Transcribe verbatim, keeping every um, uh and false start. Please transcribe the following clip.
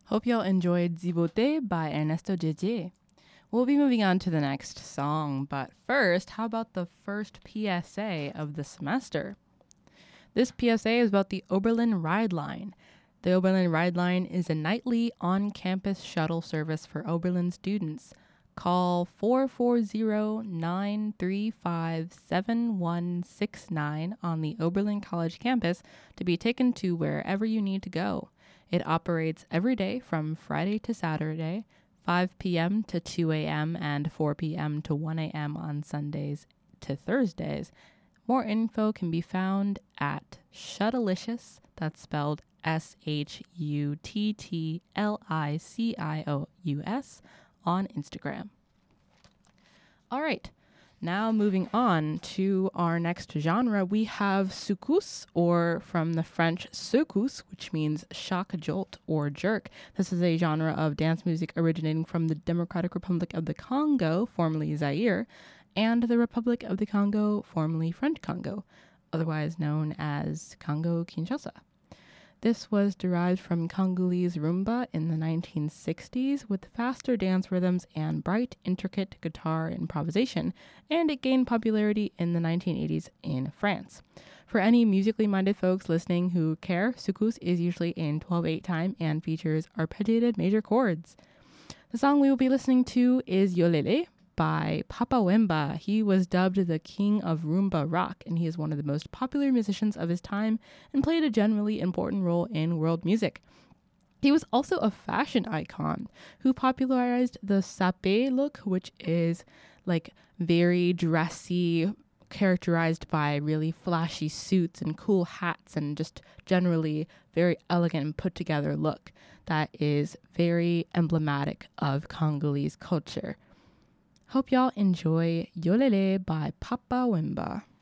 Hope y'all enjoyed Zibote by Ernesto J J. We'll be moving on to the next song, but first, how about the first P S A of the semester? This P S A is about the Oberlin Ride Line. The Oberlin Ride Line is a nightly on-campus shuttle service for Oberlin students. Call four four zero, nine three five, seven one six nine on the Oberlin College campus to be taken to wherever you need to go. It operates every day from Friday to Saturday, five p.m. to two a.m. and four p.m. to one a.m. on Sundays to Thursdays. More info can be found at Shuttlicious, that's spelled S H U T T L I C I O U S, on Instagram. All right, now moving on to our next genre, we have soukous, or from the French secousse, which means shock, jolt, or jerk. This is a genre of dance music originating from the Democratic Republic of the Congo, formerly Zaire, and the Republic of the Congo, formerly French Congo, otherwise known as Congo-Kinshasa. This was derived from Congolese rumba in the nineteen sixties with faster dance rhythms and bright, intricate guitar improvisation, and it gained popularity in the nineteen eighties in France. For any musically minded folks listening who care, soukous is usually in twelve eight time and features arpeggiated major chords. The song we will be listening to is Yolele by Papa Wemba. He was dubbed the king of rumba rock, and he is one of the most popular musicians of his time and played a generally important role in world music. He was also a fashion icon who popularized the sape look, which is like very dressy, characterized by really flashy suits and cool hats and just generally very elegant and put together look that is very emblematic of Congolese culture. Hope y'all enjoy Yolele by Papa Wemba.